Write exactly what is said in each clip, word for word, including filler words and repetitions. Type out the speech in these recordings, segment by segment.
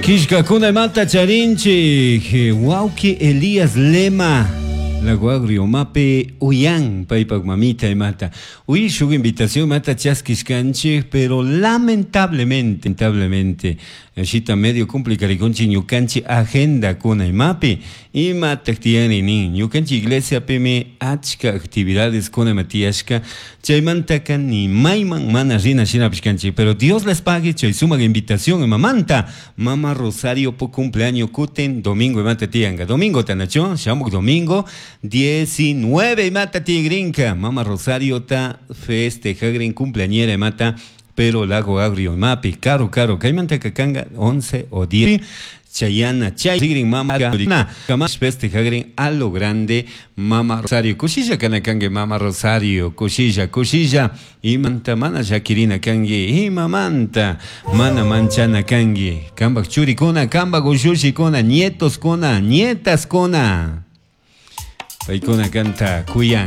Kishkakuna mata charinchi, Wauki Elías Lema, la guagrio mape Uyan, paipak mamita y mata. Uy, su invitación mata chasquiscanche, pero lamentablemente, lamentablemente, Shita medio complicariconchi ñucanchi agenda kuna y mape, y mata tiene ni, ñucanchi iglesia peme achka actividades kuna matiashka, chaymantakan ni maiman mana rina shina pishcanchi, pero Dios les pague, chay suma invitación en mamanta, mama Rosario po cumpleaños cuten, domingo y mata tianga, domingo tanacho, shamuk domingo, diecinueve y mata tigrinca, mama Rosario ta festejagrin cumpleañera y mata, pero lago agrio mapi, caro, caro, caimanta cacanga, once o diez. Chayana, chay, sigrin mama, na, jamás festejagrin a lo grande, mama Rosario, cuchilla canacangue, mama Rosario, cuchilla, cuchilla, y manta, mana Shakirina cangue, y mamanta, mana manchana cangue, camba churicona, camba gushushi cona, nietos cona, nietas cona, paicona canta, cuyan.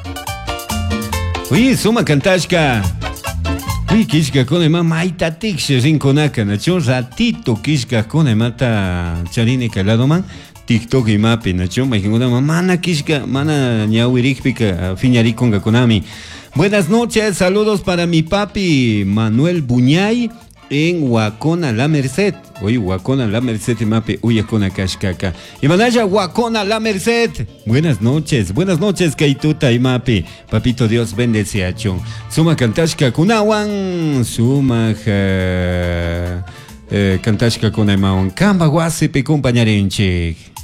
Uy, suma cantashka. Uy, kishka kone mama aita tikshe rinkonaka, nacho ratito kishka kone mata charini calado man, TikTok y mapi, nacho, majinguna mana kishka, mana ñawirikpika, fiñarikonga konami. Buenas noches, saludos para mi papi Manuel Buñay en Huacona La Merced. Oye, Huacona La Merced y mape, uyakona kashkaka. Y manaya Huacona La Merced. Buenas noches, buenas noches, Kaituta y mape. Papito Dios bendice a chon. Suma cantashka kunawan, suma eh, cantashka kunaimawan. Kamba guasipe compañarenche.